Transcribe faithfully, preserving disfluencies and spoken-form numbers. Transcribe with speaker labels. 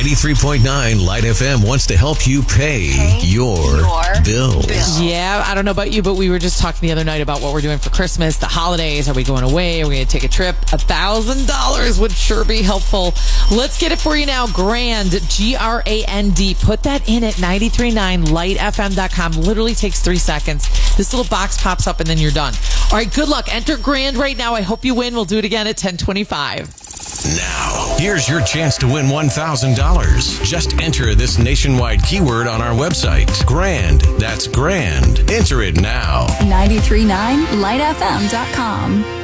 Speaker 1: ninety-three point nine Light F M wants to help you pay, pay your, your bills. bills.
Speaker 2: Yeah, I don't know about you, but we were just talking the other night about what we're doing for Christmas, the holidays. Are we going away? Are we going to take a trip? A thousand dollars would sure be helpful. Let's get it for you now. Grand, G R A N D. Put that in at ninety-three point nine light f m dot com. Literally takes three seconds. This little box pops up and then you're done. All right, good luck. Enter Grand right now. I hope you win. We'll do it again at ten twenty-five.
Speaker 1: Now, here's your chance to win one thousand dollars. Just enter this nationwide keyword on our website. Grand. That's grand. Enter it now.
Speaker 3: ninety-three point nine light f m dot com.